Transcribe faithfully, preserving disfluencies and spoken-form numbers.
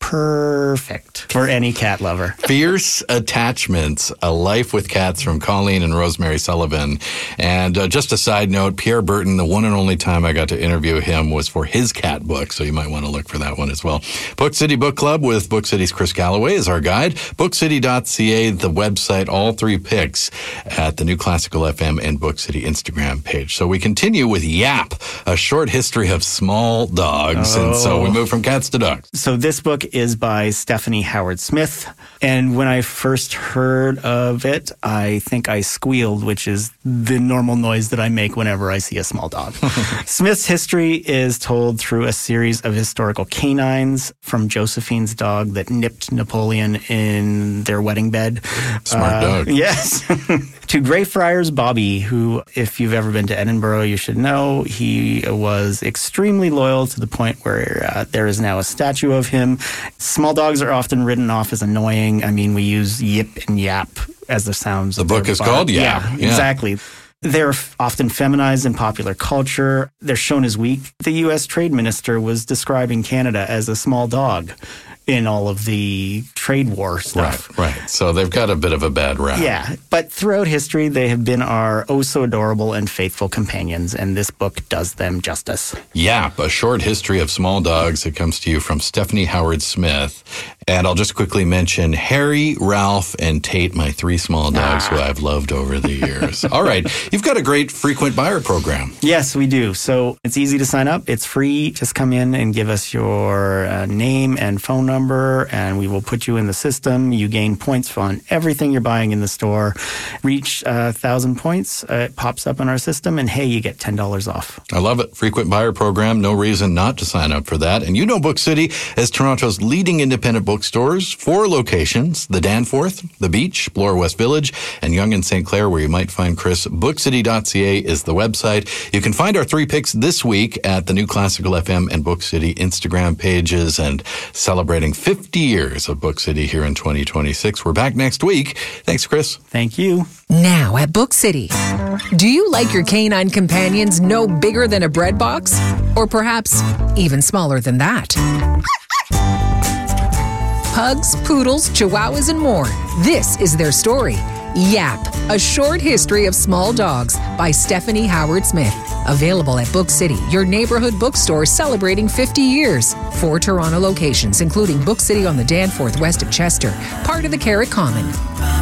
perfect for any cat lover. Fierce Attachments, A Life with Cats from Colleen and Rosemary Sullivan. And uh, just a side note, Pierre Burton, the one and only time I got to interview him was for his cat book, so you might want to look for that one as well. Book City Book Club with Book City's Chris Galloway is our guide. book city dot c a, the website, all three picks at the New Classical F M and Book City Instagram page. So we continue with Yap, A Short History of Small Dogs. Oh. And so we move from cats to dogs. So this book is by Stephanie Howard Smith. And when I first heard of it, I think I squealed, which is the normal noise that I make whenever I see a small dog. Smith's history is told through a series of historical canines, from Josephine's dog that nipped Napoleon in their wedding bed. Smart uh, dog. Yes. To Greyfriars Bobby, who, if you've ever been to Edinburgh, you should know, he was extremely loyal to the point where uh, there is now a statue of him. Small dogs are often written off as annoying. I mean, we use yip and yap as the sounds. The of book is bar- called Yap. Yeah, yeah, exactly. They're often feminized in popular culture. They're shown as weak. The U S trade minister was describing Canada as a small dog in all of the trade war stuff. Right, right. So they've got a bit of a bad rap. Yeah, but throughout history, they have been our oh-so-adorable and faithful companions, and this book does them justice. Yap, A Short History of Small Dogs. It comes to you from Stephanie Howard Smith. And I'll just quickly mention Harry, Ralph, and Tate, my three small dogs ah. who I've loved over the years. All right. You've got a great frequent buyer program. Yes, we do. So it's easy to sign up. It's free. Just come in and give us your uh, name and phone number, and we will put you in the system. You gain points on everything you're buying in the store. Reach a uh, thousand points, uh, it pops up in our system, and hey, you get ten dollars off. I love it. Frequent buyer program. No reason not to sign up for that. And you know Book City as Toronto's leading independent bookstores. Four locations: the Danforth, the Beach, Bloor West Village, and Yonge and Saint Clair, where you might find Chris. book city dot c a is the website. You can find our three picks this week at the New Classical F M and Book City Instagram pages, and celebrating fifty years of Book City here in twenty twenty-six. We're back next week. Thanks, Chris. Thank you. Now at Book City. Do you like your canine companions no bigger than a bread box? Or perhaps even smaller than that? Pugs, poodles, chihuahuas, and more. This is their story. Yap, A Short History of Small Dogs by Stephanie Howard Smith. Available at Book City, your neighborhood bookstore celebrating fifty years. Four Toronto locations, including Book City on the Danforth west of Chester, part of the Carrick Common.